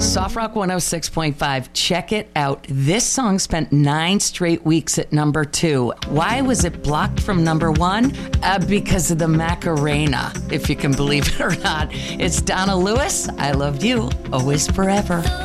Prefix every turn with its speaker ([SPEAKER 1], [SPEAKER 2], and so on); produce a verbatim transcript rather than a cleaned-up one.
[SPEAKER 1] Soft Rock one oh six point five. Check it out. This song spent nine straight weeks at number two. Why was it blocked from number one? Uh, because of the Macarena, if you can believe it or not. It's Donna Lewis. I loved you. Always forever.